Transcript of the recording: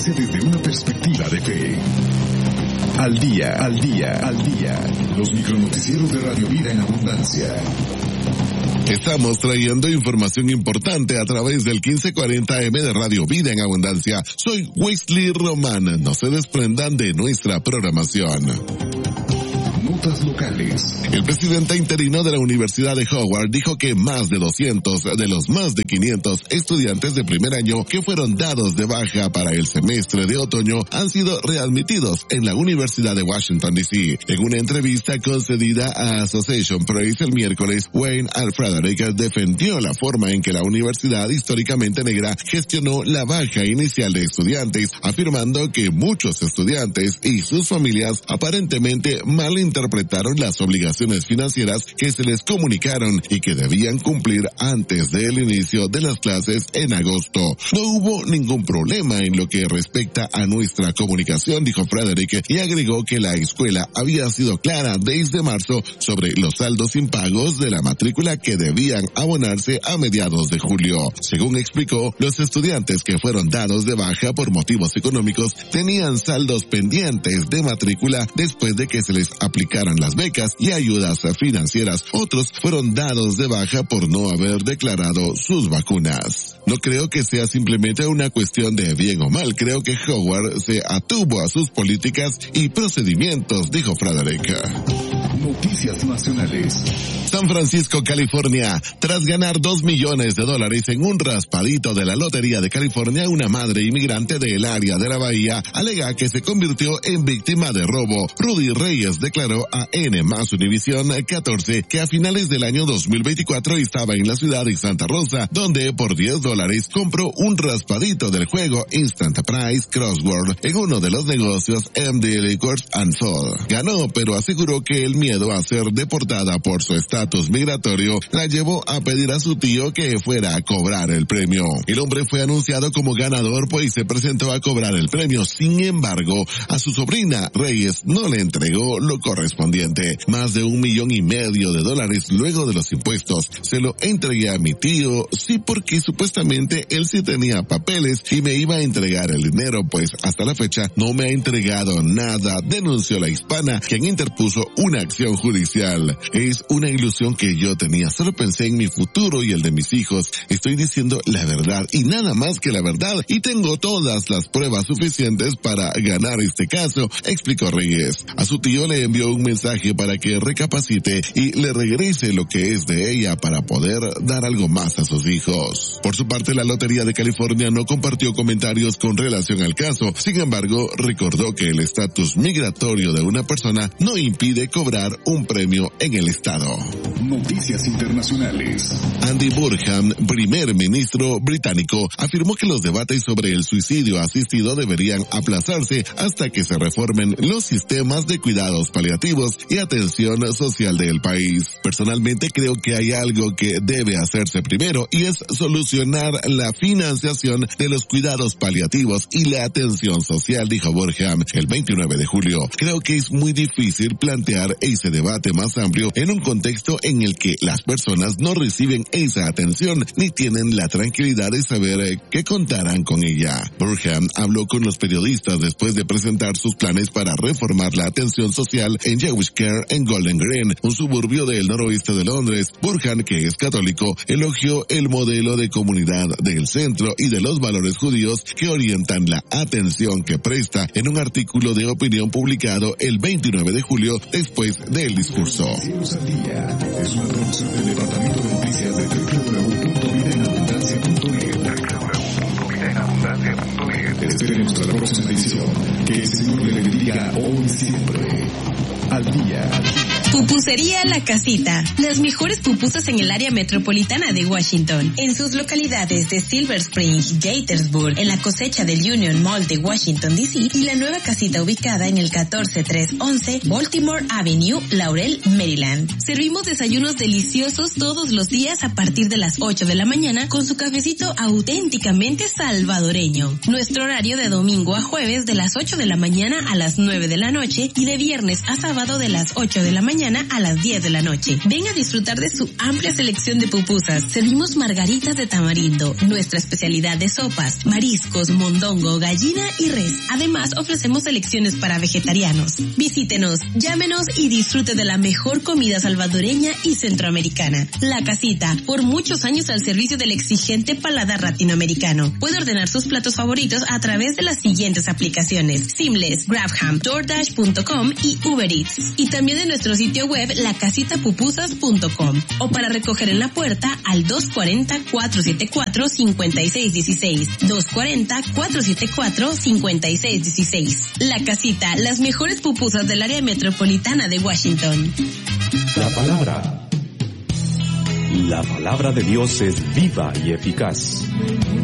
noticia desde una perspectiva de fe. Al día, al día, al día. Los micronoticieros de Radio Vida en Abundancia. Estamos trayendo información importante a través del 1540M de Radio Vida en Abundancia. Soy Wesley Román. No se desprendan de nuestra programación. Notas locales. El presidente interino de la Universidad de Howard dijo que más de 200 de los más de 500 estudiantes de primer año que fueron dados de baja para el semestre de otoño han sido readmitidos en la Universidad de Washington, D.C. En una entrevista concedida a Association Press el miércoles, Wayne Frederick defendió la forma en que la universidad históricamente negra gestionó la baja inicial de estudiantes, afirmando que muchos estudiantes y sus familias aparentemente malinterpretaron las obligaciones financieras que se les comunicaron y que debían cumplir antes del inicio de las clases en agosto. No hubo ningún problema en lo que respecta a nuestra comunicación, dijo Frederick, y agregó que la escuela había sido clara desde marzo sobre los saldos impagos de la matrícula que debían abonarse a mediados de julio. Según explicó, los estudiantes que fueron dados de baja por motivos económicos tenían saldos pendientes de matrícula después de que se les aplicaran las becas y ayudas financieras. Otros fueron dados de baja por no haber declarado sus vacunas. No creo que sea simplemente una cuestión de bien o mal. Creo que Howard se atuvo a sus políticas y procedimientos, dijo Frederick. Noticias nacionales. San Francisco, California. Tras ganar $2 millones en un raspadito de la Lotería de California, una madre inmigrante del área de la Bahía alega que se convirtió en víctima de robo. Rudy Reyes declaró a N+ Univisión 14 que a finales del año 2024 estaba en la ciudad de Santa Rosa, donde por $10 compró un raspadito del juego Instant Prize Crossword en uno de los negocios MD Liquors and Food. Ganó, pero aseguró que el miedo a ser deportada por su estatus migratorio la llevó a pedir a su tío que fuera a cobrar el premio. El hombre fue anunciado como ganador, pues se presentó a cobrar el premio. Sin embargo, a su sobrina Reyes no le entregó lo correspondiente. Más de $1,5 millones luego de los impuestos. Se lo entregué a mi tío, sí, porque supuestamente él sí tenía papeles y me iba a entregar el dinero, pues hasta la fecha no me ha entregado nada, denunció la hispana, quien interpuso una acción judicial. Es una ilusión que yo tenía, solo pensé en mi futuro y el de mis hijos. Estoy diciendo la verdad y nada más que la verdad, y tengo todas las pruebas suficientes para ganar este caso, explicó Reyes. A su tío le envió un mensaje para que recapacite y le regrese lo que es de ella para poder dar algo más a sus hijos. Por su parte, la Lotería de California no compartió comentarios con relación al caso. Sin embargo, recordó que el estatus migratorio de una persona no impide cobrar un premio en el estado. Noticias internacionales. Andy Burnham, primer ministro británico, afirmó que los debates sobre el suicidio asistido deberían aplazarse hasta que se reformen los sistemas de cuidados paliativos y atención social del país. Personalmente creo que hay algo que debe hacerse primero y es solucionar la financiación de los cuidados paliativos y la atención social, dijo Burnham el 29 de julio. Creo que es muy difícil plantear ese debate más amplio en un contexto en el que las personas no reciben esa atención ni tienen la tranquilidad de saber que contarán con ella. Burnham habló con los periodistas después de presentar sus planes para reformar la atención social en Jewish Care en Golden Green, un suburbio del noroeste de Londres. Burnham, que es católico, elogió el modelo de comunidad del centro y de los valores judíos que orientan la atención que presta en un artículo de opinión publicado el 29 de julio después del discurso. Cielos al Día es una producción del Departamento de Noticias de www.vidaenabundancia.net. Esperemos a la próxima edición. Que el Señor le bendiga hoy y siempre. Al día. Pupusería La Casita. Las mejores pupusas en el área metropolitana de Washington. En sus localidades de Silver Spring, Gaithersburg, en la cosecha del Union Mall de Washington, D.C. y la nueva casita ubicada en el 14311 Baltimore Avenue, Laurel, Maryland. Servimos desayunos deliciosos todos los días a partir de las 8 de la mañana con su cafecito auténticamente salvadoreño. Nuestro horario de domingo a jueves de las 8 de la mañana a las 9 de la noche y de viernes a sábado de las 8 de la mañana mañana a las 10 de la noche. Ven a disfrutar de su amplia selección de pupusas. Servimos margaritas de tamarindo, nuestra especialidad de sopas, mariscos, mondongo, gallina y res. Además, ofrecemos selecciones para vegetarianos. Visítenos, llámenos y disfrute de la mejor comida salvadoreña y centroamericana. La Casita, por muchos años al servicio del exigente paladar latinoamericano. Puede ordenar sus platos favoritos a través de las siguientes aplicaciones: Seamless, Grabham, DoorDash.com y Uber Eats. Y también de nuestro sitio web lacasitapupusas.com, o para recoger en la puerta al 240-474-5616. 240-474-5616. La Casita, las mejores pupusas del área metropolitana de Washington. La palabra de Dios es viva y eficaz.